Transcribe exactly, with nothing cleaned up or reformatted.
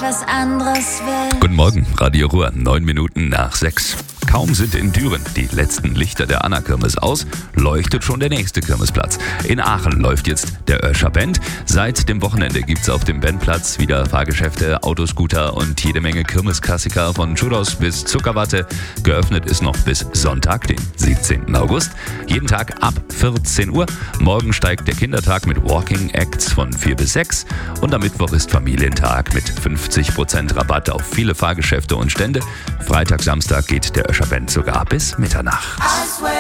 was anderes will. Guten Morgen, Radio Ruhr, neun Minuten nach sechs. Kaum sind in Düren die letzten Lichter der Anna-Kirmes aus, leuchtet schon der nächste Kirmesplatz. In Aachen läuft jetzt der Öscher Bend. Seit dem Wochenende gibt's auf dem Bendplatz wieder Fahrgeschäfte, Autoscooter und jede Menge Kirmesklassiker von Churros bis Zuckerwatte. Geöffnet ist noch bis Sonntag, den siebzehnten August. Jeden Tag ab vierzehn Uhr. Morgen steigt der Kindertag mit Walking Acts von vier bis sechs. Und am Mittwoch ist Familientag mit fünfzig Prozent Rabatt auf viele Fahrgeschäfte und Stände. Freitag, Samstag geht der Öscher Bend sogar bis Mitternacht.